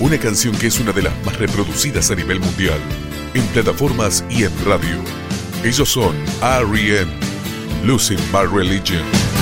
Una canción que es una de las más reproducidas a nivel mundial, en plataformas y en radio. Ellos son R.E.M., Losing My Religion.